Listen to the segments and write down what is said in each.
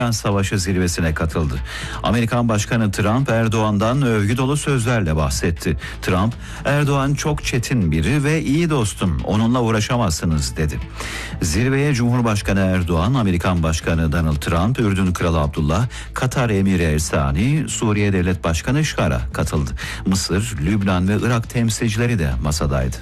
Savaşı zirvesine katıldı. Amerikan Başkanı Trump Erdoğan'dan övgü dolu sözlerle bahsetti. Trump, Erdoğan çok çetin biri ve iyi dostum, onunla uğraşamazsınız dedi. Zirveye Cumhurbaşkanı Erdoğan, Amerikan Başkanı Donald Trump, Ürdün Kralı Abdullah, Katar Emiri El Sani, Suriye Devlet Başkanı Şara katıldı. Mısır, Lübnan ve Irak temsilcileri de masadaydı.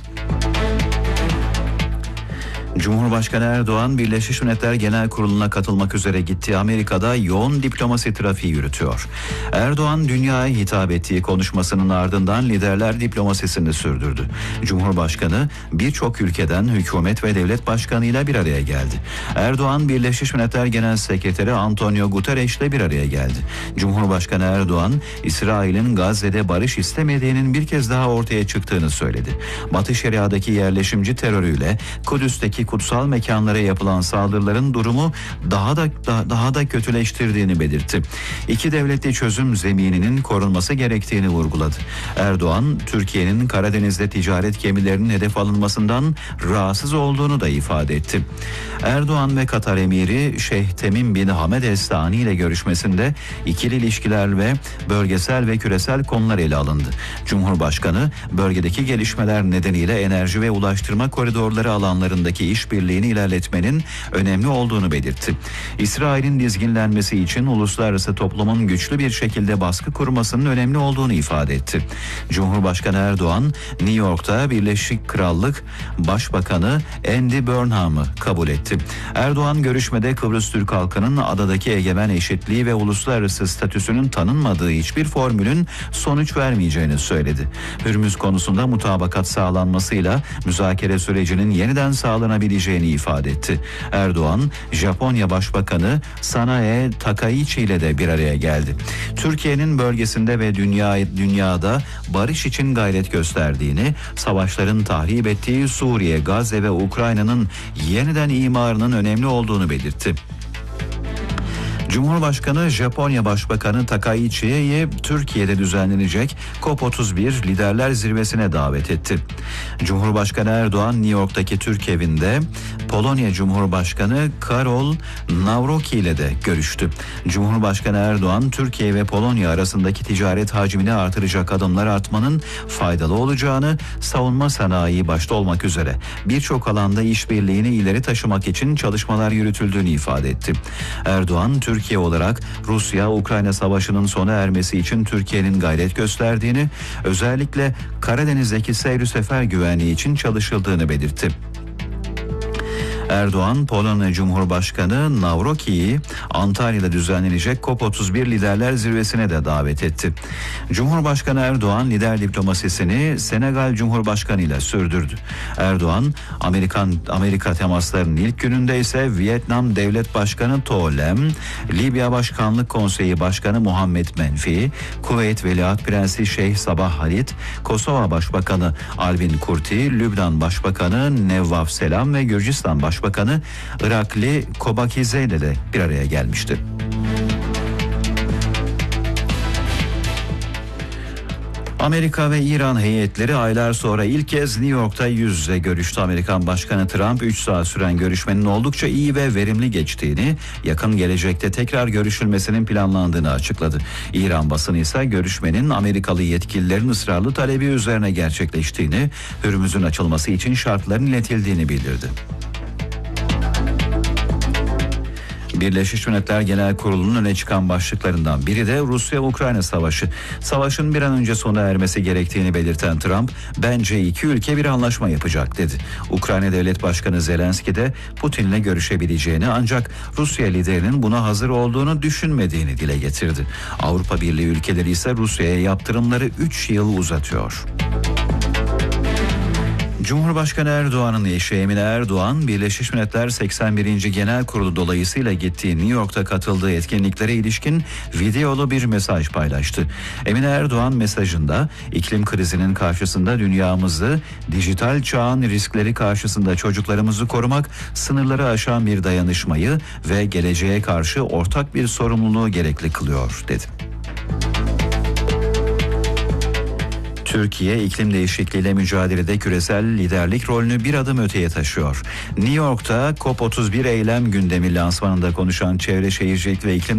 Cumhurbaşkanı Erdoğan, Birleşmiş Milletler Genel Kurulu'na katılmak üzere gittiği Amerika'da yoğun diplomasi trafiği yürütüyor. Erdoğan, dünyaya hitap ettiği konuşmasının ardından liderler diplomasisini sürdürdü. Cumhurbaşkanı birçok ülkeden hükümet ve devlet başkanıyla bir araya geldi. Erdoğan, Birleşmiş Milletler Genel Sekreteri Antonio Guterres'le bir araya geldi. Cumhurbaşkanı Erdoğan, İsrail'in Gazze'de barış istemediğinin bir kez daha ortaya çıktığını söyledi. Batı Şeria'daki yerleşimci terörüyle Kudüs'teki kutsal mekanlara yapılan saldırıların durumu daha da kötüleştirdiğini belirtti. İki devletli çözüm zemininin korunması gerektiğini vurguladı. Erdoğan, Türkiye'nin Karadeniz'de ticaret gemilerinin hedef alınmasından rahatsız olduğunu da ifade etti. Erdoğan ve Katar Emiri Şeyh Temim bin Hamed El Sani ile görüşmesinde ikili ilişkiler ve bölgesel ve küresel konular ele alındı. Cumhurbaşkanı, bölgedeki gelişmeler nedeniyle enerji ve ulaştırma koridorları alanlarındaki işbirliğini ilerletmenin önemli olduğunu belirtti. İsrail'in dizginlenmesi için uluslararası toplumun güçlü bir şekilde baskı kurmasının önemli olduğunu ifade etti. Cumhurbaşkanı Erdoğan, New York'ta Birleşik Krallık Başbakanı Andy Burnham'ı kabul etti. Erdoğan, görüşmede Kıbrıs Türk halkının adadaki egemen eşitliği ve uluslararası statüsünün tanınmadığı hiçbir formülün sonuç vermeyeceğini söyledi. Hürmüz konusunda mutabakat sağlanmasıyla müzakere sürecinin yeniden sağlanabileceğini ifade etti. Erdoğan, Japonya Başbakanı Sanae Takaichi ile de bir araya geldi. Türkiye'nin bölgesinde ve dünyada barış için gayret gösterdiğini, savaşların tahrip ettiği Suriye, Gazze ve Ukrayna'nın yeniden imarının önemli olduğunu belirtti. Cumhurbaşkanı Japonya Başbakanı Takaichi'yi Türkiye'de düzenlenecek COP31 Liderler Zirvesi'ne davet etti. Cumhurbaşkanı Erdoğan, New York'taki Türk evinde Polonya Cumhurbaşkanı Karol Nawrocki ile de görüştü. Cumhurbaşkanı Erdoğan, Türkiye ve Polonya arasındaki ticaret hacmini artıracak adımlar atmanın faydalı olacağını, savunma sanayi başta olmak üzere birçok alanda işbirliğini ileri taşımak için çalışmalar yürütüldüğünü ifade etti. Erdoğan, Türkiye olarak Rusya-Ukrayna savaşının sona ermesi için Türkiye'nin gayret gösterdiğini, özellikle Karadeniz'deki seyir sefer güvenliği için çalışıldığını belirtti. Erdoğan, Polonya Cumhurbaşkanı Nawrocki'yi Antalya'da düzenlenecek COP31 Liderler Zirvesi'ne de davet etti. Cumhurbaşkanı Erdoğan, lider diplomasisini Senegal Cumhurbaşkanı ile sürdürdü. Erdoğan, Amerika temaslarının ilk gününde ise Vietnam Devlet Başkanı To Lem, Libya Başkanlık Konseyi Başkanı Muhammed Menfi, Kuveyt Veliaht Prensi Şeyh Sabah Halit, Kosova Başbakanı Albin Kurti, Lübnan Başbakanı Nevvaf Selam ve Gürcistan Başbakanı Irakli Kobakize ile de bir araya gelmişti. Amerika ve İran heyetleri aylar sonra ilk kez New York'ta yüz yüze görüştü. Amerikan Başkanı Trump 3 saat süren görüşmenin oldukça iyi ve verimli geçtiğini, yakın gelecekte tekrar görüşülmesinin planlandığını açıkladı. İran basını ise görüşmenin Amerikalı yetkililerin ısrarlı talebi üzerine gerçekleştiğini, Hürmüz'ün açılması için şartların iletildiğini bildirdi. Birleşmiş Milletler Genel Kurulu'nun öne çıkan başlıklarından biri de Rusya-Ukrayna savaşı. Savaşın bir an önce sona ermesi gerektiğini belirten Trump, bence iki ülke bir anlaşma yapacak dedi. Ukrayna Devlet Başkanı Zelenski de Putin'le görüşebileceğini, ancak Rusya liderinin buna hazır olduğunu düşünmediğini dile getirdi. Avrupa Birliği ülkeleri ise Rusya'ya yaptırımları 3 yıl uzatıyor. Cumhurbaşkanı Erdoğan'ın eşi Emine Erdoğan, Birleşmiş Milletler 81. Genel Kurulu dolayısıyla gittiği New York'ta katıldığı etkinliklere ilişkin videolu bir mesaj paylaştı. Emine Erdoğan mesajında, iklim krizinin karşısında dünyamızı, dijital çağın riskleri karşısında çocuklarımızı korumak, sınırları aşan bir dayanışmayı ve geleceğe karşı ortak bir sorumluluğu gerekli kılıyor, dedi. Türkiye iklim değişikliğiyle mücadelede küresel liderlik rolünü bir adım öteye taşıyor. New York'ta COP31 eylem gündemi lansmanında konuşan Çevre Şehircilik ve İklim